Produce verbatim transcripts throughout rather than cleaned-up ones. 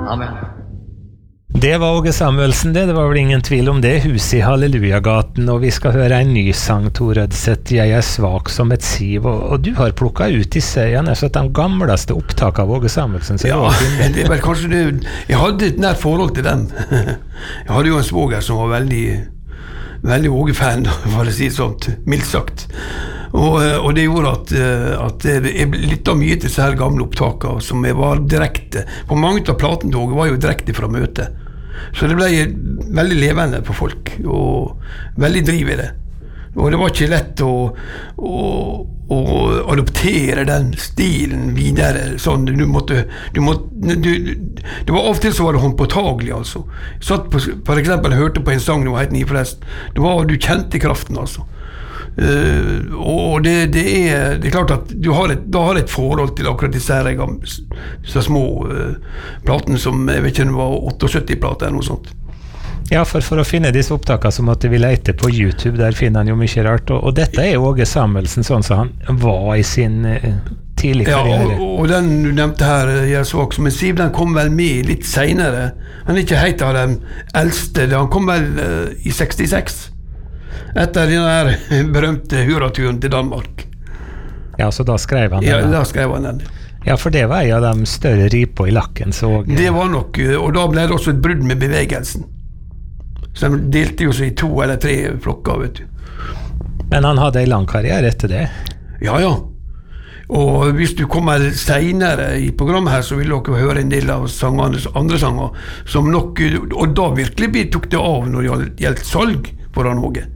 Amen. Det var Åge Samuelsen det, det var vel ingen tvil om det, hus i Halleluja-gaten, og vi skal høre en ny sang, Tor Rødseth, Jeg er svak som et siv, og, og du har plukket ut disse, Jan, så at de gamleste opptak av Åge Samuelsen. Ja, det er vel kanskje det, jeg hadde et nært forhold til dem. Jeg hadde jo en svoger som var veldig, veldig Åge-fan, for å si det sånt, mildt sagt. Og, og det gjorde at, at jeg lyttet mye til disse her gamle opptakene som jeg var direkte, på mange av platen til Åge var jo direkte fra møte. Så det ble veldig levende for folk, og veldig driv i det. Og det var ikke lett å, å, å adoptere den stilen videre. Sånn, du måtte, du måtte, du, det var av og til så var det håndpåtagelig, altså. Satt på, for eksempel, hørte på en sang, det var helt ny forresten. Det var, du kjente kraften, altså. Uh, og det, det, er, det er klart at du har et, da har et forhold til akkurat disse her så små uh, platene som jeg vet ikke om det var syttiåtte-plater eller noe sånt. Ja, for, for å finne disse opptakene så måtte vi lete på YouTube, der finner han jo mye rart, og, og dette er Åge Samuelsen sånn som han var i sin uh, tidlige karriere. Ja, og, og den du nevnte her, Jeg er svak som en siv, den kom vel med litt senere. Han er ikke helt av den eldste, han kom vel uh, i sekstiseks. Etter den her berømte hurraturen til Danmark. Ja, så da skrev han den? Ja, da skrev han den. Ja, for det var en av de større riper i lakken, så... Det var nok, og da ble det også et brudd med bevegelsen. Så de delte jo seg i to eller tre flokker, vet du. Men han hadde en lang karriere etter det? Ja, ja. Og hvis du kommer senere i programmet her, så vil dere høre en del av sangene, andre sanger, som nok, og da virkelig tok det av når det gjeldt salg for han Åge.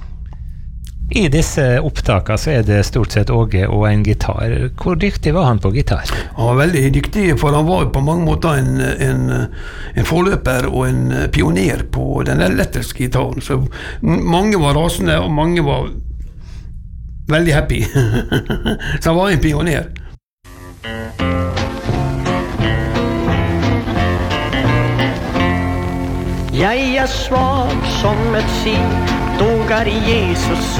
I disse opptakene så er det stort sett Åge og en gitar. Hvor dyktig var han på gitar? Han var veldig dyktig, for han var på mange måter en, en, en forløper og en pioner på den elektriske gitaren. Så mange var rasende, og mange var veldig happy. Så han var en pioner. Jeg er svag som et siv, dog er Jesus